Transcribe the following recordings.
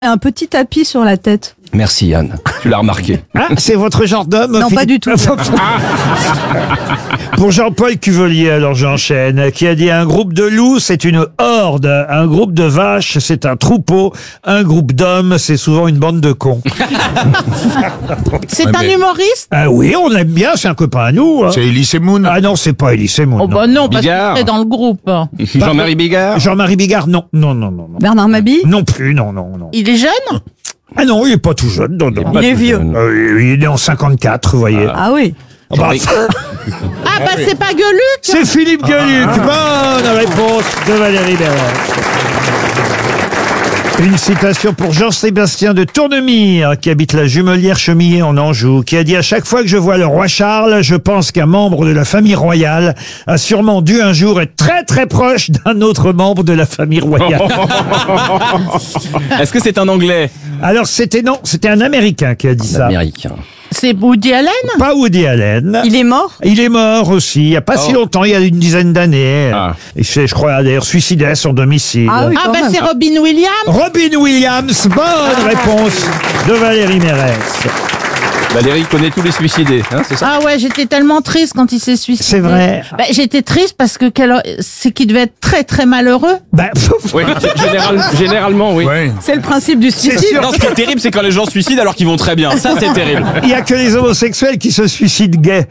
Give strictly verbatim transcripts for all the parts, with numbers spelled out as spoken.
Un petit tapis sur la tête. Merci Yann, tu l'as remarqué. Ah, c'est votre genre d'homme? Non, Philippe pas du tout. Pour Jean-Paul Cuvelier, alors j'enchaîne, qui a dit: un groupe de loups, c'est une horde. Un groupe de vaches, c'est un troupeau. Un groupe d'hommes, c'est souvent une bande de cons. C'est Ouais, un mais- humoriste? Ah oui, on l'aime bien, c'est un copain à nous. hein. C'est Elie Moon. Ah non, c'est pas Elie Semoun. Oh bah non, parce qu'il Bigard. serait dans le groupe. Jean-Marie Bigard. Jean-Marie Bigard, non. Non, non, non, non. Bernard Mabille. Non plus, non, non, non. Il est jeune? Ah non, il est pas tout jeune, non, non. Il est vieux. Euh, il est né en cinquante-quatre, vous voyez. Ah oui. Ah bah, Ah bah c'est pas Gueuluc? c'est Philippe Gueluc. Bonne réponse de Valérie Berret. Une citation pour Jean-Sébastien de Tournemire, qui habite la Jumelière Chemillé en Anjou, qui a dit: à chaque fois que je vois le roi Charles, je pense qu'un membre de la famille royale a sûrement dû un jour être très très proche d'un autre membre de la famille royale. Est-ce que c'est un Anglais? Alors c'était non, c'était un Américain qui a dit ça. Américain. C'est Woody Allen? Pas Woody Allen. Il est mort. Il est mort aussi, il n'y a pas si longtemps, il y a une dizaine d'années. Ah. Il s'est, je crois, d'ailleurs suicidé à son domicile. Ah oui. Ah quand bah même. c'est Robin Williams? Robin Williams, bonne réponse de Valérie Mérès. Valérie connaît tous les suicidés, hein, c'est ça? Ah ouais, j'étais tellement triste quand il s'est suicidé. C'est vrai. Bah, j'étais triste parce que quel- c'est qu'il devait être très très malheureux. Ben, Oui, général- généralement, oui. Ouais. C'est le principe du c'est suicide. sûr, Non, ce qui est terrible, c'est quand les gens se suicident alors qu'ils vont très bien. Ça, c'est terrible. il n'y a que les homosexuels qui se suicident gays.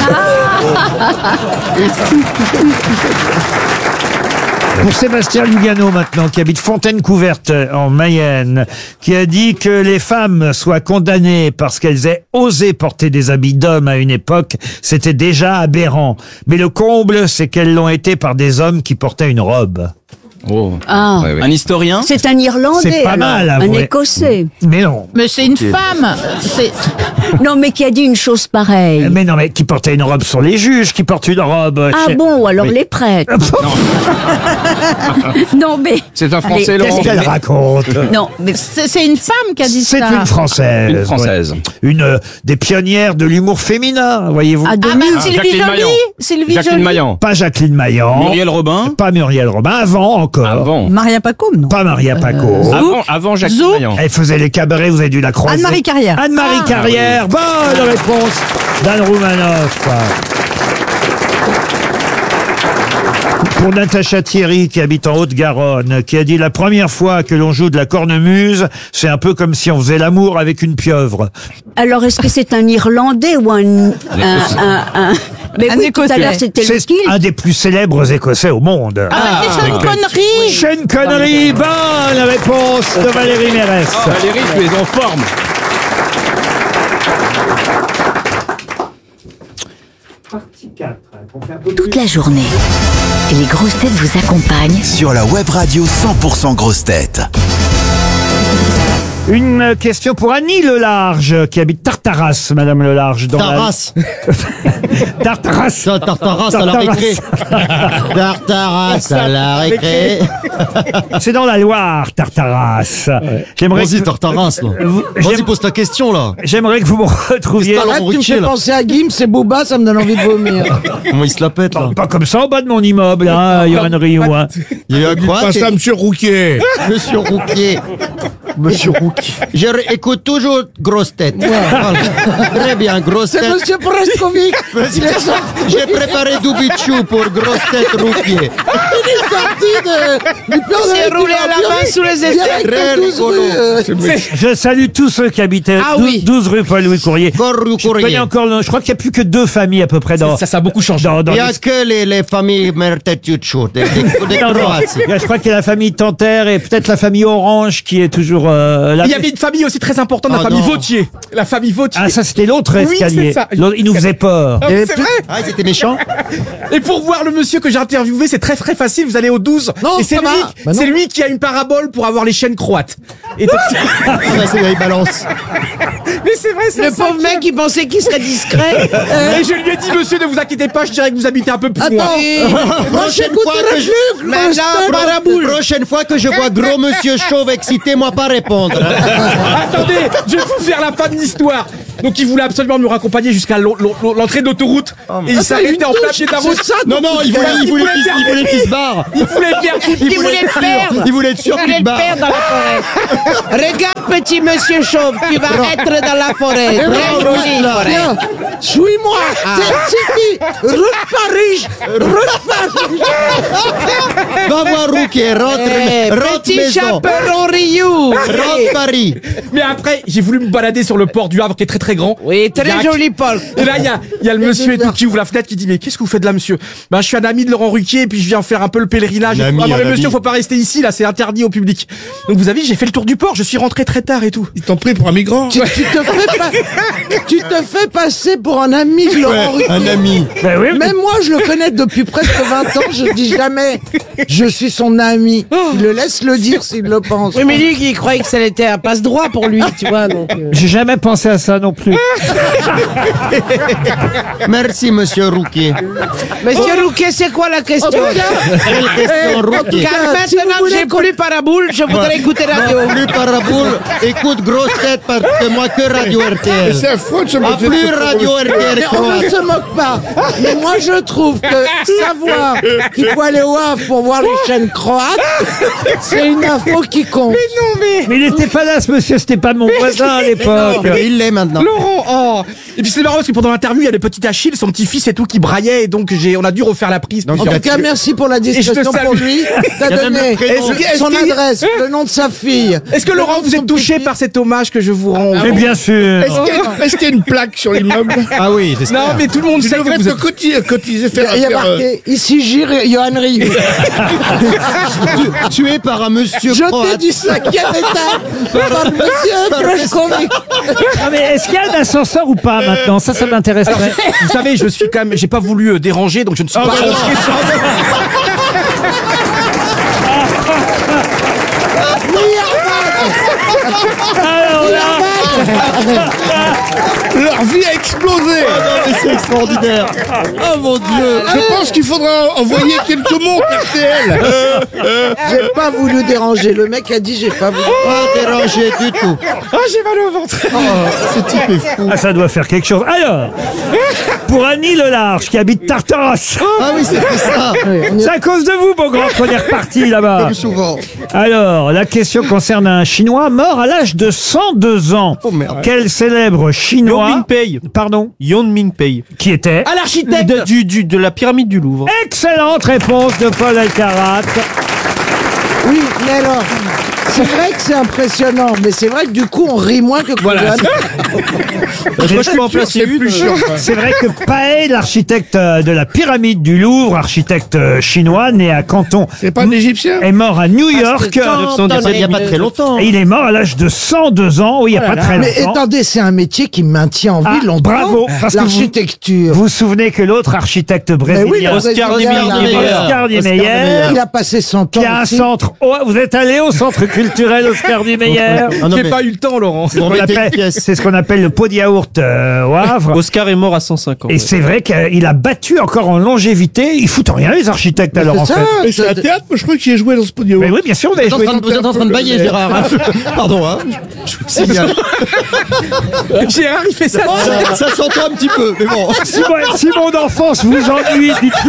Pour Sébastien Lugano maintenant, qui habite Fontaine-Couverte en Mayenne, qui a dit que les femmes soient condamnées parce qu'elles aient osé porter des habits d'hommes à une époque, c'était déjà aberrant. Mais le comble, c'est qu'elles l'ont été par des hommes qui portaient une robe. Oh. Ah. Ouais, ouais. Un historien? C'est un Irlandais, C'est pas alors. mal, un avouez. Écossais. Mais non. Mais c'est une femme. C'est Non, mais qui a dit une chose pareille. Mais non, mais qui portait une robe sont les juges qui portent une robe. Ah chez- bon, alors Oui. les prêtres. Non, mais... C'est un Français, Allez, Laurent. Qu'est-ce qu'elle raconte? Non, mais... c'est c'est une femme qui a dit C'est ça. une Française. Une Française. ouais. Une euh, des pionnières de l'humour féminin, voyez-vous. À Ah bah demi. Sylvie Jacqueline Joly. Maillan. Sylvie Jacqueline Joly. Maillan. Pas Jacqueline Maillan. Muriel Robin. Pas Muriel Robin. Avant encore. Avant. Maria Pacôme, non. Pas Maria Paco. Avant, avant Jacqueline Zou. Maillan. Elle faisait les cabarets, vous avez dû la croiser. Anne-Marie Carrière. Anne-Marie Ah. Carrière. Bonne réponse d'Anne Roumanoff. Pour Natacha Thierry, qui habite en Haute-Garonne, qui a dit: la première fois que l'on joue de la cornemuse, c'est un peu comme si on faisait l'amour avec une pieuvre. Alors, est-ce que c'est un Irlandais ou un... un, un, un- Mais Un oui, tout à Écossais. l'heure, c'était le C'est kill. un des plus célèbres Écossais au monde. Ah bah c'est une connerie. Sean Connery, bonne réponse de Valérie Mérès. Valérie, tu es en forme. Toute la journée, les grosses têtes vous accompagnent Sur la web radio cent pour cent grosses têtes. Une question pour Annie Lelarge, qui habite Tartaras, Madame Lelarge. Dans Tartas. La... Tartaras. Ça, Tartaras à la récré. Tartaras à la récré. C'est dans la Loire, Tartaras. J'aimerais Vas-y, que... Tartaras, là. Vous- Vas-y, j'aime- pose ta question, là. J'aimerais que vous me retrouviez... Arrête, tu me fais penser à Gims et Booba, ça me donne envie de vomir. Comment il se la pète, là? Pas comme ça en bas de mon immeuble, hein, Yoann Rioux. Hein. Il y a eu un quoi? Pas ça, Monsieur Rouquier. Monsieur Rouquier. Monsieur Rouquier. Je écoute toujours grosse tête. Très bien, grosse C'est tête. Monsieur Preskovic. Il est sorti, J'ai préparé Dubichou pour grosse tête Rouquier. il est sorti de, du plan s'est de roulé à la main sous les aisselles. Très douze rigolo. rue, euh, Je salue tous ceux qui habitaient Ah douze, oui. douze rue Paul-Louis Courrier. Gorou Je connais Courrier. encore, le- je crois qu'il n'y a plus que deux familles à peu près dans... Ça, ça a beaucoup changé. dans, dans Il n'y a les- que les, les familles Mertetucho, des, des, des Non, non. Croates. Je crois qu'il y a la famille Tanter et peut-être la famille Orange qui est toujours euh, là. Il y avait une famille aussi très importante, la Ah, famille non. Vautier. La famille Vautier. Ah, ça c'était l'autre Oui, escalier. c'est ça. L'autre, il nous faisait peur. Ah, c'est vrai. Ah, ils étaient méchants? Et pour voir le monsieur que j'ai interviewé, c'est très très facile. Vous allez au douze. Non, et c'est ça lui, va. Bah non. c'est lui qui a une parabole pour avoir les chaînes croates. Et donc- Ah, bah, c'est là, ils balancent. mais c'est vrai, c'est Le ça pauvre qui- mec, il pensait qu'il serait discret. Et je lui ai dit, monsieur, ne vous inquiétez pas, je dirais que vous habitez un peu plus loin. Attends, moi Prochaine j'écoute fois que je... Luc, Mais là, Maraboule. prochaine fois que je vois gros monsieur chauve excité, moi pas répondre. Attendez, je vais vous faire la fin de l'histoire. Donc il voulait absolument me raccompagner jusqu'à l'en- l'en- l'entrée de l'autoroute. Et il s'arrêtait en plein pied de la route. Non, non, il voulait, il voulait, qu'il- il voulait qu'il se barre. Il voulait faire. Il voulait être sûr. Il voulait être sûr qu'il se barre. dans la forêt. Regarde, petit monsieur chauve, tu vas être dans la forêt. Très jolie forêt. Viens, Suis-moi. C'est route Paris. Route Paris. va voir Rouquet, rentre, Eh, rentre petit maison. chaperon Rioux. Rentre Paris. Mais après, j'ai voulu me balader sur le port du Havre qui est très très grand. Oui, très Il y a un- joli port. Et là, il y a, il y a le monsieur et tout qui ouvre la fenêtre qui dit mais qu'est-ce que vous faites là, monsieur? Ben, je suis un ami de Laurent Ruquier et puis je viens faire un peu le pèlerinage. Un ami, Ah non, un mais ami. monsieur, faut pas rester ici, là, c'est interdit au public. Donc vous avez vu, j'ai fait le tour du port, je suis rentré très tard et tout. Ils t'ont pris pour un migrant. Tu, tu te fais pas- tu te fais passer pour un ami de Laurent Ruquier. Un ami. Ben oui, mais- Même moi, je le connais depuis presque vingt ans, je dis jamais je suis son ami. Il le laisse le dire s'il le pense. Oui, mais lui, il croyait que ça était un passe-droit pour lui, tu vois. Donc, euh. J'ai jamais pensé à ça non plus. Merci, monsieur Rouquet. Monsieur Rouquet, c'est quoi la question Quelle question, Rouquet? Car maintenant que j'ai plus paraboule, je voudrais écouter radio. Non, plus paraboule, écoute grosse tête parce que moi que radio R T L. C'est affreux de se Ah, moquer de plus ce radio R T L. Mais on ne se moque pas. Mais moi, je trouve que savoir qu'il faut aller au Havre pour voir les chaînes croates, c'est une info qui compte. Mais il n'était pas là, ce monsieur, c'était pas mon voisin à l'époque. Mais il l'est maintenant. Laurent, oh. Et puis c'est marrant parce que pendant l'interview, il y a le petit Achille, son petit-fils et tout qui braillait et donc j'ai, on a dû refaire la prise. En plusieurs tout cas, merci pour la je te discussion salue. pour lui. T'as Il y a même donné le prénom. Est-ce que- son Est-ce qu'il- adresse, le nom de sa fille. Est-ce que le Laurent, nom de vous son êtes touché petit-fils. par cet hommage que je vous rends? Mais bien sûr. Est-ce qu'il y a- est-ce qu'il y a une plaque sur l'immeuble? Ah oui, j'espère. Non, mais tout le monde Tu sait que devrais vous te êtes... cotiser, cotiser, Il y faire a, il y a faire, euh, marqué ici Gire Johan Rioux. Tu- Tué par un monsieur Je t'ai croate. du cinquième étage par monsieur Prochkovic. Non, mais est-ce qu'il y a un ascenseur ou pas maintenant? Ça, ça m'intéresserait. Vous savez, je suis quand même, j'ai pas voulu euh, déranger, donc je ne suis pas bah non. rentré sur... Alors là, Leur vie a explosé. Mais c'est extraordinaire. Oh mon Dieu. Je pense qu'il faudra envoyer quelques montres R T L. J'ai pas voulu déranger. Le mec a dit j'ai pas voulu. Pas dérangé du tout. Ah, j'ai mal au ventre. Ce type est fou. ah, ça doit faire quelque chose. Alors, pour Annie Lelarge, qui habite Tartaros, Ah oui, c'était ça. c'est à cause de vous, mon grand, qu'on est reparti là-bas. Comme souvent. Alors, la question concerne un Chinois mort à l'âge de cent deux ans. Oh, merde. Quel célèbre Chinois... Yon Mingpei. Pardon. Yon Mingpei. Qui était... À l'architecte. De, du, du- de la pyramide du Louvre. Excellente réponse de Paul Alcarat. Oui, mais alors, c'est vrai que c'est impressionnant, mais c'est vrai que du coup, on rit moins que Voilà. Moi, je peux en placer C'est une. plus chiant. quoi. C'est vrai que Pae, l'architecte euh, de la pyramide du Louvre, architecte euh, chinois, né à Canton, C'est pas un Égyptien? est mort à New York. Ça, il n'y a pas très longtemps. Et il est mort à l'âge de cent deux ans, oui, il n'y a pas très Mais longtemps. attendez, c'est un métier qui maintient en vie Ah, longtemps. bravo, parce que vous- l'architecture. Vous vous souvenez que l'autre architecte Mais oui, brésilien, le Oscar président, Niemeyer. il a- Oscar Niemeyer, Il a passé cent ans. qui a un aussi. centre... Oh, vous êtes allé au centre culturel Oscar Niemeyer? Ah non, J'ai mais- pas eu le temps, Laurent. C'est ce qu'on mettez une appelle- pièce. c'est ce qu'on appelle le pot de yaourt euh, au Havre. Oscar est mort à cent cinq ans. Et c'est vrai qu'il a battu encore en longévité. Ils foutent rien, les architectes, alors, en C'est fait. ça, Mais c'est un théâtre, moi je crois qu'il a joué dans ce podium. Mais oui, bien sûr, vous avez Vous êtes en joué. train de- vous êtes en train de bailler, Gérard. hein. Pardon, hein. Je vous signale. Gérard, il fait ça. Ça, ça s'entend un petit peu, mais bon. Si, moi- si mon enfance vous ennuie, dites-le.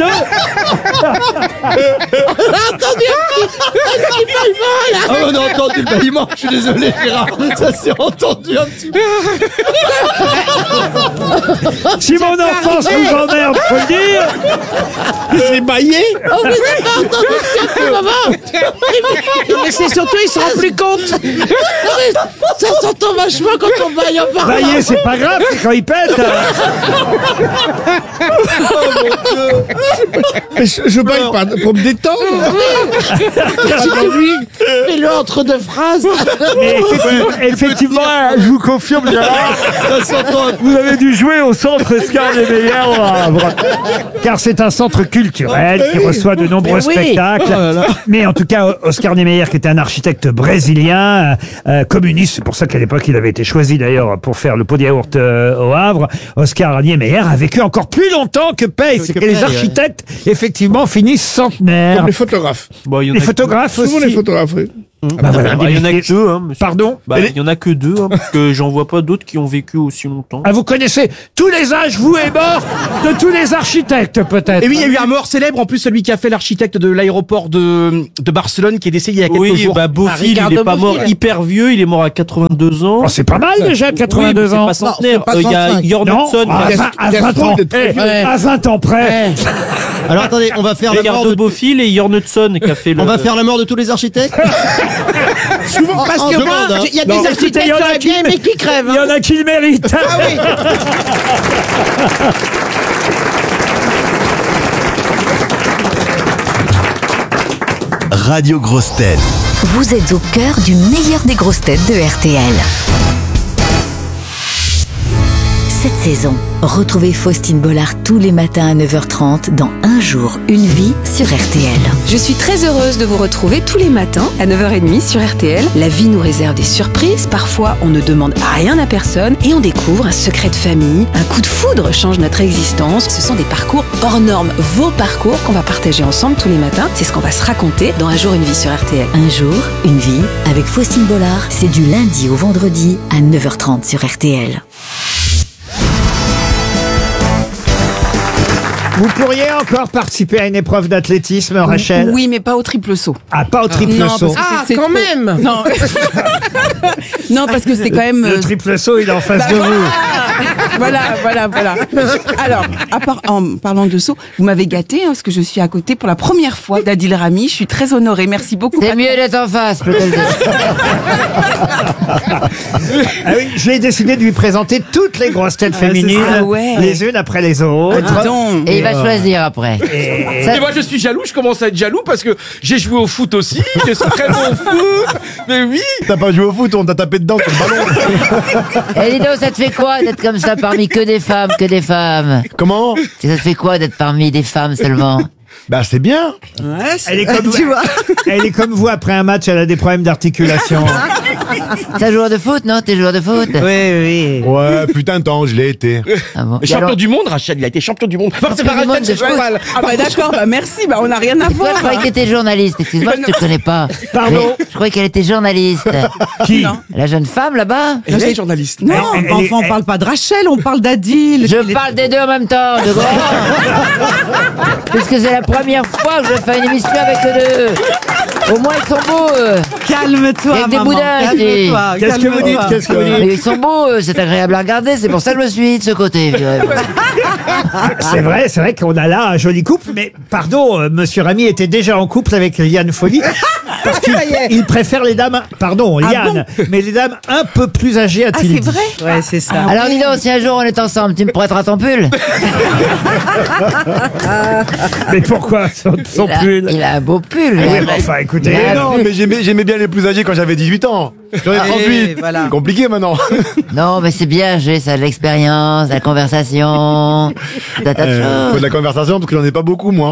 Ah, on a entendu le bâillement. Je suis désolé, Gérard. Ça s'est entendu un petit peu. Si mon enfance vous emmerde, faut le dire. C'est baillé. Mais c'est surtout, il se rend plus compte. Ça s'entend vachement quand on baille en parlant. Bailler, c'est pas grave, c'est quand il pète. Mais je, je baille pas pour me détendre. Fais-le entre deux phrases. Mais effectivement, effectivement, je vous confirme, Gérard, Ça s'entend. vous avez dû jouer au centre Oscar Niemeyer au Havre. Car c'est un centre culturel qui reçoit de nombreux Mais oui. spectacles. Mais en tout cas, Oscar Niemeyer, qui était un architecte brésilien, euh, communiste, c'est pour ça qu'à l'époque, il avait été choisi d'ailleurs pour faire le pot de yaourt euh, au Havre. Oscar Niemeyer a vécu encore plus longtemps que Paye. C'est que Que les Paye, architectes, effectivement, finissent centenaires. Comme les photographes. Bon, il y en Les a- photographes Souvent aussi. les photographes, oui. Bah voilà, Bah, il y en a des que deux, hein, monsieur. Pardon? Bah, il y en a que deux, hein, parce que j'en vois pas d'autres qui ont vécu aussi longtemps. Ah, vous connaissez tous les âges, vous et morts, de tous les architectes, peut-être. Et oui, il y a eu un mort célèbre, en plus celui qui a fait l'architecte de l'aéroport de, de Barcelone qui est décédé il y a quelques Oui, jours. bah, Beaufil, il Ricardo est pas mort Beaufil. hyper vieux, il est mort à quatre-vingt-deux ans. Oh, c'est pas mal déjà, quatre-vingt-deux Oui, ans. mais c'est pas centenaire. Non, c'est pas Euh, Il y a cent cinq. Jorn Non, Hudson, à qui a- vingt, à vingt ans. Eh, à vingt ans près. Alors attendez, on va faire la mort Ricardo de... Beaufil et Jorn Hudson qui a fait le... On va faire la mort de tous les architectes. Souvent, parce en que demande, moi, hein. il y a Non, des écoutez, il y architectes en a j'aurais qui- bien aimé qui crèvent. Il y en a qui le méritent. Ah oui. Radio Grosse Tête. Vous êtes au cœur du meilleur des grosses têtes de R T L. Cette saison, retrouvez Faustine Bollard tous les matins à neuf heures trente dans Un jour, une vie sur R T L. Je suis très heureuse de vous retrouver tous les matins à neuf heures trente sur R T L. La vie nous réserve des surprises, parfois on ne demande rien à personne et on découvre un secret de famille, un coup de foudre change notre existence. Ce sont des parcours hors normes, vos parcours qu'on va partager ensemble tous les matins. C'est ce qu'on va se raconter dans Un jour, une vie sur R T L. Un jour, une vie avec Faustine Bollard, c'est du lundi au vendredi à neuf heures trente sur R T L. Vous pourriez encore participer à une épreuve d'athlétisme, Rachel? Oui, mais pas au triple saut. Ah, pas au triple Non, saut. parce que Ah, c'est quand trop- même. Non. Non, parce que c'est quand même... Le euh, triple saut, il est en face de vous. Voilà, voilà, voilà. Alors, à part, en parlant de saut, vous m'avez gâté, hein, parce que je suis à côté pour la première fois d'Adil Rami. Je suis très honorée. Merci beaucoup. C'est mieux d'être en face, peut-être. Ah oui, j'ai décidé de lui présenter toutes les grosses têtes féminines, Ah ouais. les unes après les autres. Dis donc. Et il va choisir après. Ça- Et moi je suis jaloux, je commence à être jaloux parce que j'ai joué au foot aussi, je suis très bon au foot, mais oui. T'as pas joué au foot, on t'a tapé dedans comme le ballon. Eh, dis donc, ça te fait quoi d'être comme ça parmi que des femmes, que des femmes? Comment? Ça te fait quoi d'être parmi des femmes seulement? Bah c'est bien. Elle est comme Tu vois. Elle est comme vous après un match, elle a des problèmes d'articulation. T'es un joueur de foot, non? T'es joueur de foot? Oui, oui. Ouais, putain de temps, je l'ai été. Ah bon. Et Champion alors- du monde, Rachel, il a été champion du monde. Enfin, c'est Champion pas du Rachel, monde c'est de foot. Joël. Ah bah d'accord, bah merci, bah on n'a rien à Et toi, voir. je croyais que t'étais journaliste. Excuse-moi, je te connais pas. Pardon? Mais je croyais qu'elle était journaliste. Qui? La jeune femme là-bas? Elle est journaliste. Non, Elle- elle- enfin, on elle- parle pas de Rachel, on parle d'Adil. Je parle des deux en même temps, de grand. Puisque c'est la première fois que je fais une émission avec eux deux. Au moins, ils sont beaux, eux. Calme-toi, Avec des maman. boudins, Calme-toi. Qu'est-ce que vous dites? calme-toi. Qu'est-ce que vous dites? Mais ils sont beaux, eux. C'est agréable à regarder. C'est pour ça que je me suis mis de ce côté. C'est vrai, c'est vrai qu'on a là un joli couple, mais pardon, euh, Monsieur Rami était déjà en couple avec Liane Folly. Parce qu'il il préfère les dames, pardon, Liane, mais les dames un peu plus âgées, Ah a-t-il c'est dit. vrai? Ouais, c'est ça. Alors, dis donc, si un jour on est ensemble, tu me prêteras ton pull? Mais pourquoi son, son il, a, pull? il a un beau pull. Oui, hein. mais enfin, écoutez. Il a un Non, pull. mais j'aimais j'aimais bien les plus âgés quand j'avais dix-huit ans. J'en ai trente-huit. voilà. C'est compliqué maintenant. Non, mais c'est bien, j'ai ça, de l'expérience, de la conversation, de tas de Euh, faut choses. de la conversation parce que j'en ai pas beaucoup moi.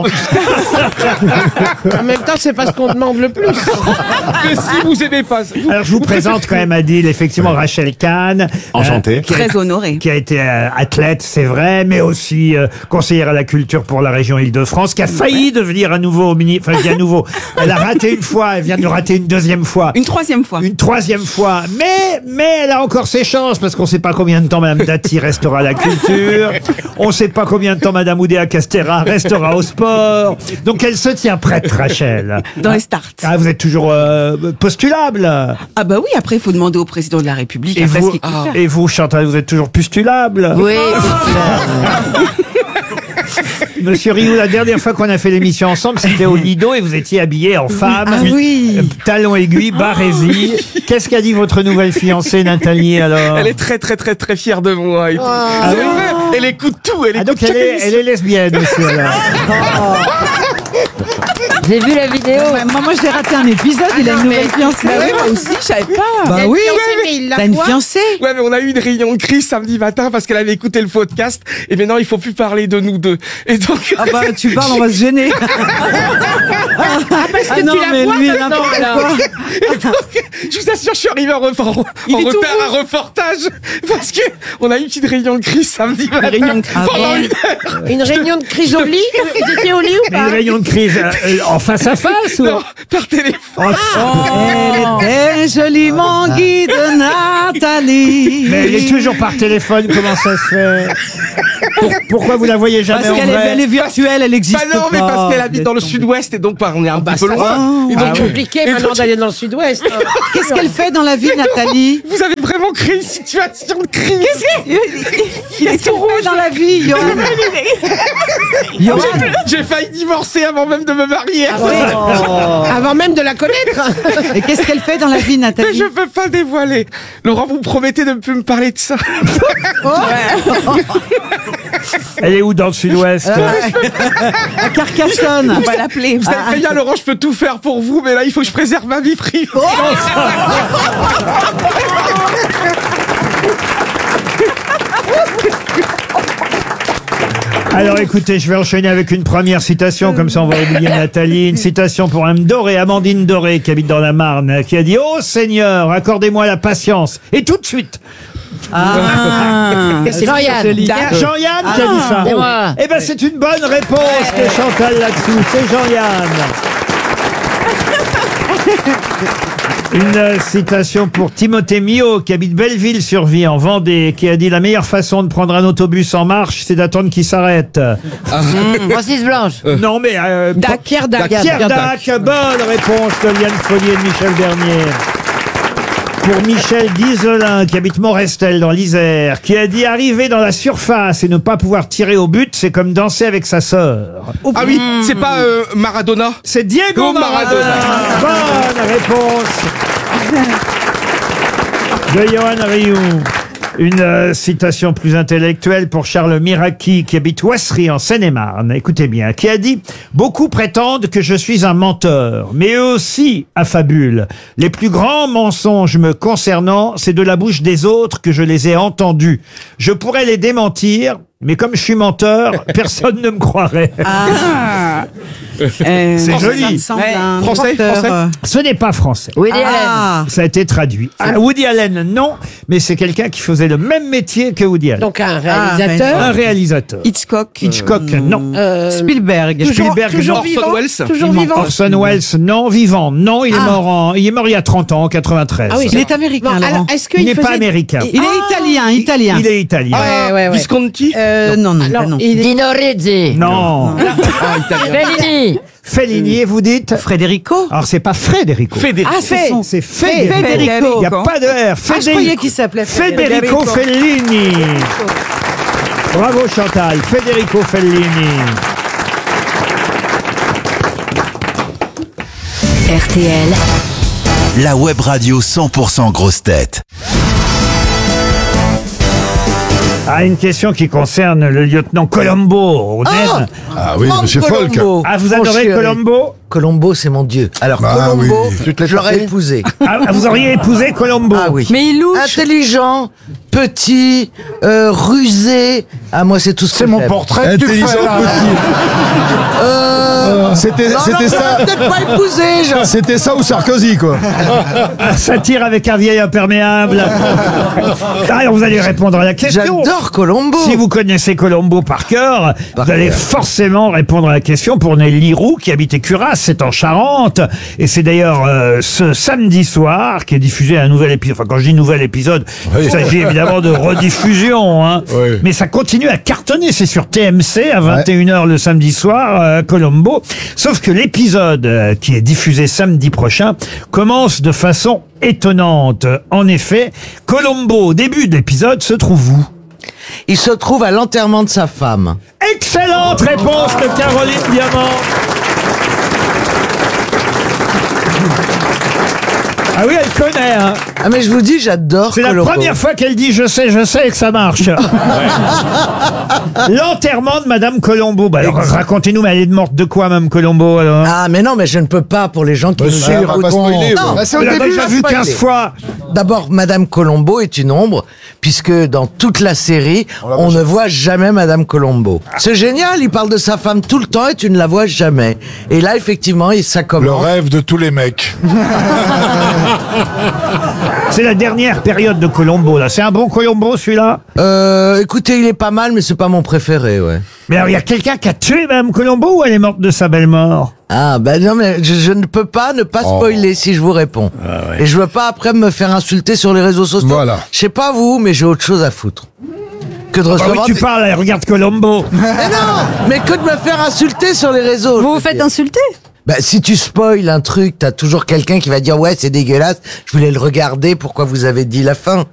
En même temps, c'est pas ce qu'on demande le plus. Mais si vous aimez pas, vous- Alors, je vous présente quand même Adil, effectivement, Rachel Kahn. Enchanté. euh, qui a- Très honorée. qui a été euh, athlète, c'est vrai, mais aussi euh, conseillère à la culture pour la région Île-de-France, qui a failli devenir à nouveau ministre, enfin, je dis à nouveau, elle a raté une fois, elle vient de le rater une deuxième fois. Une troisième fois. Une troisième fois, mais mais elle a encore ses chances parce qu'on sait pas combien de temps Madame Dati restera à la culture, on sait pas combien de temps Madame Oudéa Castéra restera au sport, donc elle se tient prête, Rachel. Dans les starts. Ah, vous êtes toujours euh, postulable. Ah bah oui, après il faut demander au président de la République. Et après, vous, ce qu'il peut faire. et vous, Chantal, vous êtes toujours postulable. Oui, Monsieur Rioux, la dernière fois qu'on a fait l'émission ensemble, c'était au Lido et vous étiez habillé en femme. Ah oui. Euh, Talons aiguilles, barésie. Qu'est-ce qu'a dit votre nouvelle fiancée, Nathalie, alors? elle est très très très très fière de moi. Et tout. Ah C'est oui vrai, elle écoute tout, elle Ah, écoute donc elle chaque est, émission. elle est lesbienne aussi, alors. j'ai vu la vidéo. Ouais, moi, moi, j'ai raté un épisode, il a une nouvelle fiancée. Bah oui, moi aussi, je savais pas. Bah oui, mais il l'a t'as une quoi fiancée. Ouais, mais on a eu une réunion de crise samedi matin parce qu'elle avait écouté le podcast et maintenant il faut plus parler de nous deux. Et donc. Ah bah, tu parles, on va se gêner. Ah, parce que non, tu la mais vois lui, maintenant, n'importe là. quoi. Et donc, je vous assure, je suis arrivé en, re- en, en Il est tout retard à reportage parce que on a eu une petite réunion de crise samedi matin. réunion de crise. Pendant Ah une heure. Une réunion de crise au lit. Vous étiez au lit ou Une pas réunion de crise. euh, euh, En face à face ou... Non, par téléphone. Oh, Elle était joliment guide Nathalie. mais elle est toujours par téléphone, comment ça se fait? Pour- Pourquoi vous la voyez jamais Parce en qu'elle est, vrai? elle est virtuelle, elle existe Bah non, mais pas. parce qu'elle habite dans le sud-ouest et donc bah, on est un petit peu ça loin. Et C'est donc, compliqué maintenant d'aller dans le sud-ouest. Qu'est-ce qu'elle fait dans la vie, Nathalie? vous avez vraiment créé une situation de crise. Qu'est-ce qu'elle fait dans la vie, Johan? Johan, J'ai failli divorcer avant même de me marier. Avant même de la connaître. et qu'est-ce qu'elle fait dans la vie, Mais Nathalie? je peux pas dévoiler. Laurent, vous me promettez de ne plus me parler de ça. Elle est où dans le sud-ouest? À Carcassonne. On va l'appeler. Vous savez très bien, Laurent, je peux tout faire pour vous, mais là, il faut que je préserve ma vie privée. Alors écoutez, je vais enchaîner avec une première citation, comme ça on va oublier Nathalie. Une citation pour Mme Doré, Amandine Doré, qui habite dans la Marne, qui a dit « Oh Seigneur, accordez-moi la patience. » Et tout de suite. Ah, C'est Jean-Yann. Jean-Yann qui a dit ça. C'est moi. Eh ben c'est une bonne réponse de Chantal là-dessous. C'est Jean-Yann. Une euh, citation pour Timothée Mio, qui habite Belleville-sur-Vie, en Vendée, qui a dit « La meilleure façon de prendre un autobus en marche, c'est d'attendre qu'il s'arrête. Francis Blanche. Non, mais... Euh, Dac, Pierre Dac. Pierre Dac, bonne réponse de Liane Follier et de Michel Bernier. Pour Michel Guizelin, qui habite Morestel dans l'Isère, qui a dit « Arriver dans la surface et ne pas pouvoir tirer au but, c'est comme danser avec sa sœur. » Ah oui, c'est pas euh, Maradona. C'est Diego Oh, Maradona. Maradona. Bonne réponse de Johan Rioux. Une euh, citation plus intellectuelle pour Charles Miraki, qui habite Ouassery en Seine-et-Marne. Écoutez bien, qui a dit « Beaucoup prétendent que je suis un menteur, mais eux aussi affabulent. Les plus grands mensonges me concernant, c'est de la bouche des autres que je les ai entendus. Je pourrais les démentir, mais comme je suis menteur, personne ne me croirait. » Ah. Euh, C'est joli. ça me semble Ouais. un Français, auteur, français. euh, Ce n'est pas français. Woody Allen. Ah. Ça a été traduit. Ah, Woody Allen, non, mais c'est quelqu'un qui faisait le même métier que Woody Allen. Donc un Ah, réalisateur. Un réalisateur. Hitchcock. Hitchcock, non. Euh, Spielberg. toujours, Spielberg, toujours non. vivant. Orson Welles. Toujours Il vivant. Orson Welles, non. Vivant, non. Il est Ah. mort en, il est mort il y a trente ans, en quatre-vingt-treize. Ah oui, Il est américain, Bon, Laurent. alors, est-ce Il qu'il n'est faisait... pas américain. Il est italien, italien. Il est italien. Ouais, ouais, ouais. Visconti. Euh, non, non, Alors, bah non. il est... Dino Rizzi. Non. Fellini. Fellini, vous dites? Federico. Alors, c'est pas Frédérico. Federico. Ah, c'est son. C'est Federico. Federico. Il n'y a pas de R. Ah, je Federico. croyais qu'il s'appelait Federico Fellini. Bravo Chantal. Federico Fellini. R T L, La web radio cent pour cent grosse tête. Ah, une question qui concerne le lieutenant Colombo. On aime. Ah oui, monsieur Folk. Ah, vous Mon adorez chéri. Colombo? Colombo, c'est mon dieu. Alors, Ah Colombo, oui. je l'aurais épousé. Ah, vous auriez épousé Colombo? Ah oui. Mais il louche. Intelligent, petit, euh, rusé. Ah, moi, c'est tout ce que C'est mon j'aime. portrait que tu Intelligent, fais, là. Euh... C'était non, c'était non, ça. non, peut-être pas épousé, genre. C'était ça ou Sarkozy, quoi. Ah, ça tire avec un vieil imperméable. Alors, vous allez répondre à la question. J'adore Colombo. Si vous connaissez Colombo par cœur, Par vous allez cœur. forcément répondre à la question pour Nelly Roux, qui habite Curas, c'est en Charente. Et c'est d'ailleurs euh, ce samedi soir qui est diffusé un nouvel épisode. Enfin, quand je dis nouvel épisode, Oui. il s'agit évidemment de rediffusion. Hein. Oui. Mais ça continue à cartonner. C'est sur T M C à vingt et une heures le samedi soir, euh, Colombo. Sauf que l'épisode euh, qui est diffusé samedi prochain commence de façon étonnante. En effet, Colombo, au début de l'épisode, se trouve où? Il se trouve à l'enterrement de sa femme. Excellente réponse de Caroline Diamant. Ah oui, elle connaît, hein. Ah, mais je vous dis, j'adore C'est la Colombo. première fois qu'elle dit je sais, je sais et que ça marche. L'enterrement de Madame Colombo. Bah alors, racontez-nous, mais elle est morte de quoi, Madame Colombo, alors? Ah, mais non, mais je ne peux pas pour les gens qui Bah, nous si, on va écoutent. pas spoiler, Non, ouais. bah, c'est On au l'a début, déjà on vu va quinze spoiler. fois. D'abord, Madame Colombo est une ombre, puisque dans toute la série, l'a on pas ne voit jamais Madame Colombo. C'est génial, il parle de sa femme tout le temps et tu ne la vois jamais. Et là, effectivement, il- ça Le commence. rêve de tous les mecs. C'est la dernière période de Colombo, là. C'est un bon Colombo, celui-là? Euh, écoutez, il est pas mal, mais c'est pas mon préféré, ouais. Mais alors, il y a quelqu'un qui a tué Mme Colombo ou elle est morte de sa belle mort? Ah, ben non, mais je, je ne peux pas ne pas spoiler si je vous réponds. Ah ouais. Et je veux pas après me faire insulter sur les réseaux sociaux. Voilà. Je sais pas vous, mais j'ai autre chose à foutre. Que de Ah bah recevoir oui, tu des- parles, elle regarde Colombo. Mais non, mais que de me faire insulter sur les réseaux. Vous vous faites insulter? Bah, si tu spoil un truc, t'as toujours quelqu'un qui va dire ouais c'est dégueulasse, je voulais le regarder, pourquoi vous avez dit la fin?